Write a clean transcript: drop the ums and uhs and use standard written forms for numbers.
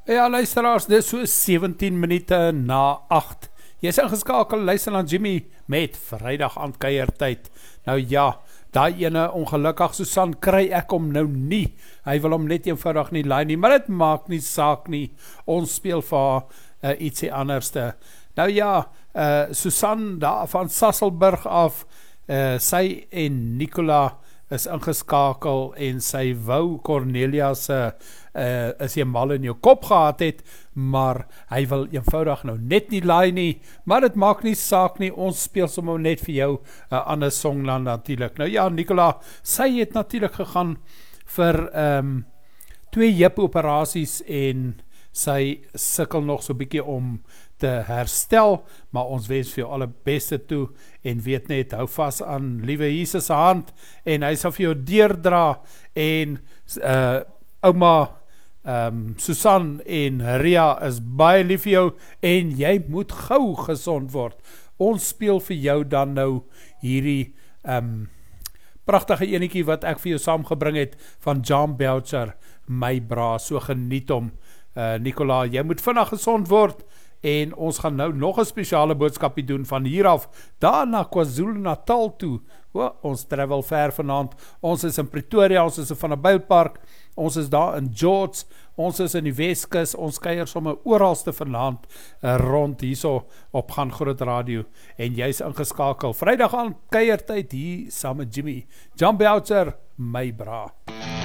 Ja, luisteraars, dit is so 17 minute na 8. Jy is ingeskakel, luister na Jimmy met Vrydag aan kuiertyd. Nou ja, daai ene ongelukkig Susan kry ek hom nou nie. Hy wil hom net eenvoudig nie laai nie, maar dit maak nie saak nie. Ons speel vir haar ietsie anderste. Nou ja, Susan daar van Sasselburg af, sy en Nicola is ingeskakel en sy wou Cornelia se is jy mal in jou kop gehad het, maar hy wil eenvoudig nou net nie laai nie, maar dit maak nie saak nie, ons speel sommer net vir jou ander songland natuurlijk. Nou ja, Nicola, sy het natuurlijk gegaan vir 2 heup operasies en sy sukkel nog so bietjie om te herstel, maar ons wens vir jou alle beste toe en weet net, hou vas aan liewe Jesus se hand en hy sal vir jou deurdra en ouma Susan en Ria is baie lief vir jou en jy moet gou gesond word. Ons speel vir jou dan nou hierdie pragtige enetjie wat ek vir jou saamgebring het van John Belcher, My Bra, so geniet hom. Nicola, jy moet vinnig gesond word en ons gaan nou nog 'n spesiale boodskapie doen van hier af, daar na KwaZulu-Natal toe. Ons travel ver vanaand, ons is in Pretoria, ons is in Vanderbijlpark, ons is daar in George, ons is in die Weskus, ons kuier sommer oralste vanaand rond hierso op Gaan Groot Radio en jy is ingeskakel. Vrydag aan kuiertyd hier saam met Jimmy. John Belcher, My Bra.